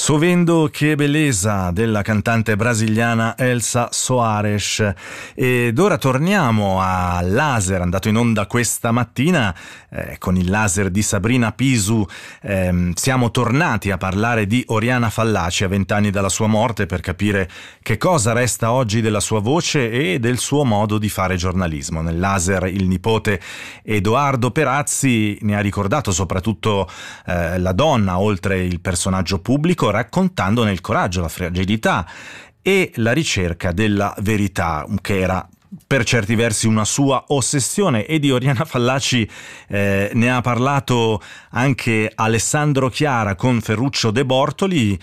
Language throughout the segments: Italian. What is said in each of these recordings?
So vendo che bellezza della cantante brasiliana Elsa Soares. Ed ora torniamo a Laser, andato in onda questa mattina con il Laser di Sabrina Pisu. Siamo tornati a parlare di Oriana Fallaci a 20 anni dalla sua morte, per capire che cosa resta oggi della sua voce e del suo modo di fare giornalismo. Nel Laser il nipote Edoardo Perazzi ne ha ricordato soprattutto la donna, oltre il personaggio pubblico, raccontandone il coraggio, la fragilità e la ricerca della verità, che era per certi versi una sua ossessione. E di Oriana Fallaci ne ha parlato anche Alessandro Chiara con Ferruccio De Bortoli,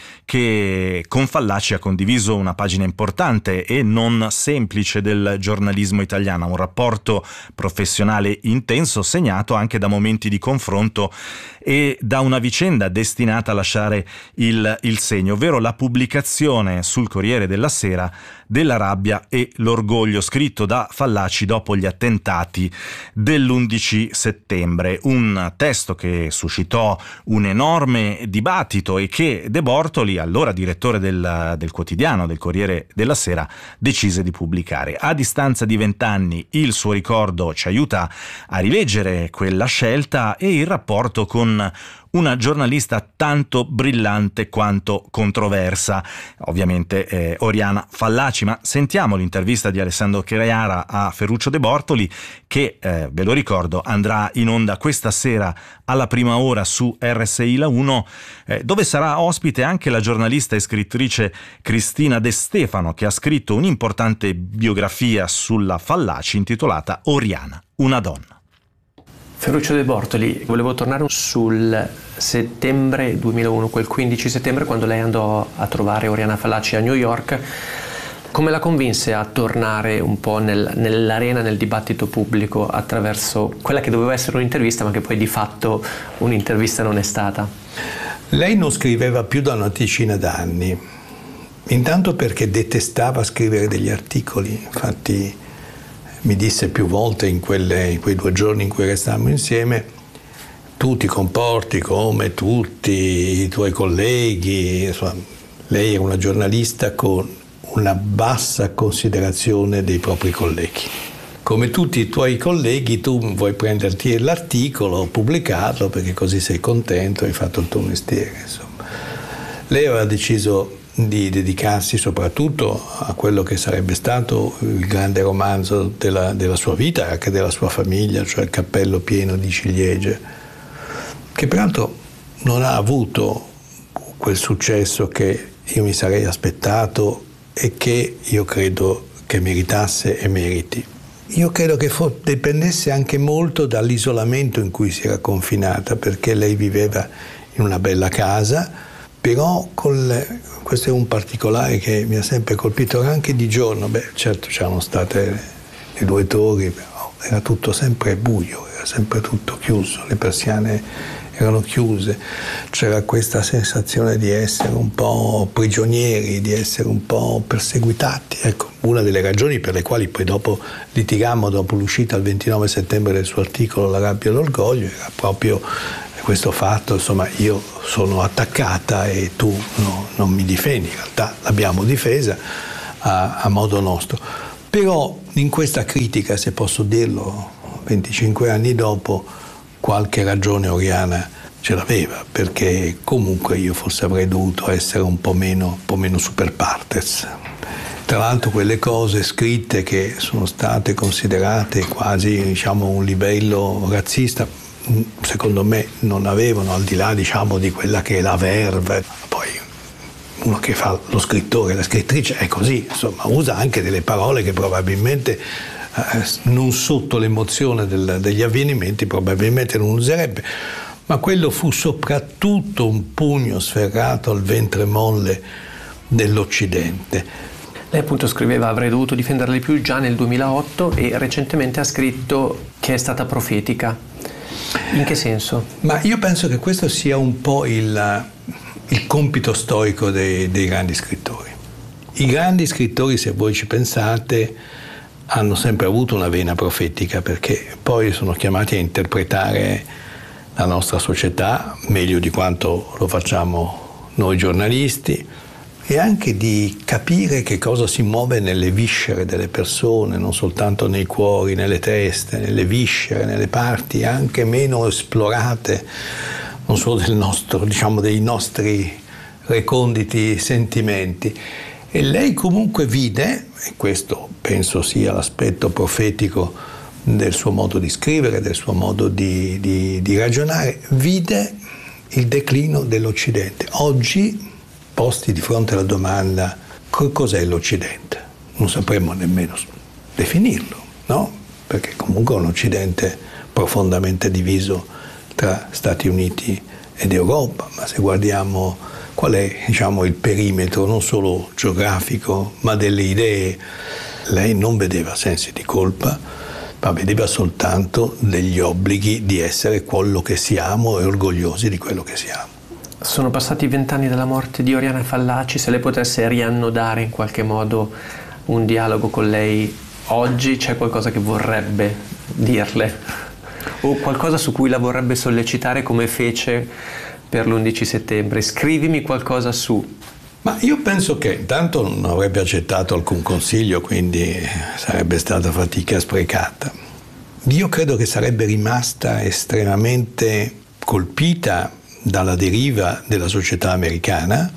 che con Fallaci ha condiviso una pagina importante e non semplice del giornalismo italiano, un rapporto professionale intenso segnato anche da momenti di confronto e da una vicenda destinata a lasciare il segno, ovvero la pubblicazione sul Corriere della Sera della rabbia e l'orgoglio, scritto da Fallaci dopo gli attentati dell'11 settembre. Un testo che suscitò un enorme dibattito e che De Bortoli, allora direttore del quotidiano, del Corriere della Sera, decise di pubblicare. A distanza di 20 anni il suo ricordo ci aiuta a rileggere quella scelta e il rapporto con una giornalista tanto brillante quanto controversa, ovviamente Oriana Fallaci. Ma sentiamo l'intervista di Alessandro Chiara a Ferruccio De Bortoli, che, ve lo ricordo, andrà in onda questa sera alla prima ora su RSI La 1, dove sarà ospite anche la giornalista e scrittrice Cristina De Stefano, che ha scritto un'importante biografia sulla Fallaci intitolata Oriana, una donna. Ferruccio De Bortoli, volevo tornare sul settembre 2001, quel 15 settembre, quando lei andò a trovare Oriana Fallaci a New York. Come la convinse a tornare un po' nell'arena, nel dibattito pubblico, attraverso quella che doveva essere un'intervista, ma che poi di fatto un'intervista non è stata? Lei non scriveva più da una decina d'anni, intanto perché detestava scrivere degli articoli. Infatti mi disse più volte in quei 2 giorni in cui restammo insieme: tu ti comporti come tutti i tuoi colleghi. Insomma, lei era una giornalista con una bassa considerazione dei propri colleghi. Come tutti i tuoi colleghi, tu vuoi prenderti l'articolo, pubblicarlo, perché così sei contento, hai fatto il tuo mestiere. Insomma, lei aveva deciso di dedicarsi soprattutto a quello che sarebbe stato il grande romanzo della sua vita e anche della sua famiglia, cioè Il cappello pieno di ciliegie, che peraltro non ha avuto quel successo che io mi sarei aspettato e che io credo che meritasse e meriti. Io credo che dipendesse anche molto dall'isolamento in cui si era confinata, perché lei viveva in una bella casa, però questo è un particolare che mi ha sempre colpito anche di giorno. Certo c'erano state le 2 torri, però era tutto sempre buio, era sempre tutto chiuso, le persiane erano chiuse, c'era questa sensazione di essere un po' prigionieri, di essere un po' perseguitati. Ecco, una delle ragioni per le quali poi dopo litigammo, dopo l'uscita il 29 settembre del suo articolo La rabbia e l'orgoglio, era proprio questo fatto, insomma, io sono attaccata e tu non mi difendi. In realtà l'abbiamo difesa a modo nostro. Però in questa critica, se posso dirlo, 25 anni dopo, qualche ragione Oriana ce l'aveva, perché comunque io forse avrei dovuto essere un po' meno super partes. Tra l'altro quelle cose scritte che sono state considerate quasi, diciamo, un livello razzista, secondo me non avevano, al di là, diciamo, di quella che è la verve. Poi uno che fa lo scrittore, la scrittrice è così, insomma, usa anche delle parole che probabilmente non sotto l'emozione degli avvenimenti probabilmente non userebbe, ma quello fu soprattutto un pugno sferrato al ventre molle dell'Occidente. Lei appunto scriveva avrei dovuto difenderla di più già nel 2008 e recentemente ha scritto che è stata profetica. In che senso? Ma io penso che questo sia un po' il compito storico dei grandi scrittori. I grandi scrittori, se voi ci pensate, hanno sempre avuto una vena profetica, perché poi sono chiamati a interpretare la nostra società meglio di quanto lo facciamo noi giornalisti, e anche di capire che cosa si muove nelle viscere delle persone, non soltanto nei cuori, nelle teste, nelle viscere, nelle parti anche meno esplorate, non solo del nostro, diciamo, dei nostri reconditi sentimenti. E lei comunque vide, e questo penso sia l'aspetto profetico del suo modo di scrivere, del suo modo di ragionare, vide il declino dell'Occidente. Oggi, posti di fronte alla domanda cos'è l'Occidente, non sapremmo nemmeno definirlo, no? Perché comunque è un Occidente profondamente diviso tra Stati Uniti ed Europa, ma se guardiamo qual è, diciamo, il perimetro non solo geografico ma delle idee, lei non vedeva sensi di colpa, ma vedeva soltanto degli obblighi di essere quello che siamo e orgogliosi di quello che siamo. Sono passati 20 anni dalla morte di Oriana Fallaci. Se lei potesse riannodare in qualche modo un dialogo con lei oggi, c'è qualcosa che vorrebbe dirle? O qualcosa su cui la vorrebbe sollecitare come fece per l'11 settembre? Scrivimi qualcosa su. Ma io penso che intanto non avrebbe accettato alcun consiglio, quindi sarebbe stata fatica sprecata. Io credo che sarebbe rimasta estremamente colpita dalla deriva della società americana,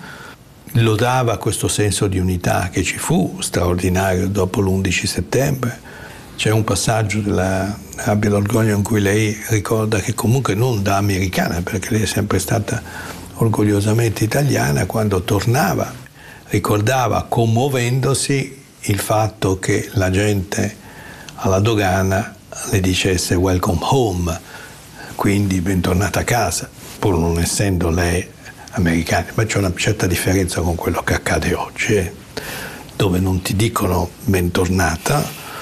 lodava questo senso di unità che ci fu, straordinario, dopo l'11 settembre. C'è un passaggio della Rabbia l'Orgoglio in cui lei ricorda che comunque non da americana, perché lei è sempre stata orgogliosamente italiana, quando tornava ricordava commuovendosi il fatto che la gente alla dogana le dicesse welcome home, quindi bentornata a casa, pur non essendo lei americana. Ma c'è una certa differenza con quello che accade oggi, dove non ti dicono bentornata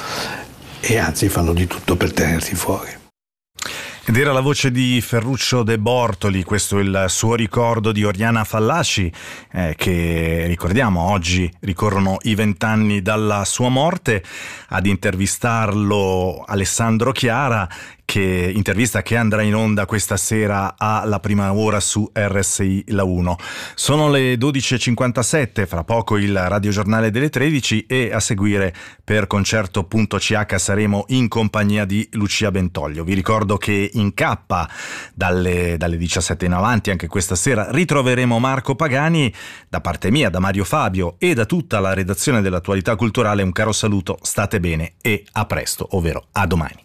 e anzi fanno di tutto per tenerti fuori. Ed era la voce di Ferruccio De Bortoli, questo è il suo ricordo di Oriana Fallaci, che ricordiamo oggi ricorrono i 20 anni dalla sua morte. Ad intervistarlo Alessandro Chiara, che intervista che andrà in onda questa sera alla prima ora su RSI La 1. Sono le 12.57, fra poco il radiogiornale delle 13 e a seguire per concerto.ch saremo in compagnia di Lucia Bentoglio. Vi ricordo che in K dalle 17 in avanti anche questa sera ritroveremo Marco Pagani. Da parte mia, da Mario Fabio e da tutta la redazione dell'Attualità Culturale un caro saluto, state bene e a presto, ovvero a domani.